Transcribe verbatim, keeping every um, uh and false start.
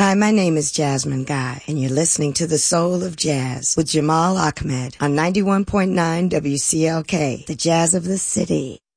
Hi, my name is Jasmine Guy, and you're listening to The Soul of Jazz with Jamal Ahmed on ninety-one point nine W C L K, the Jazz of the City.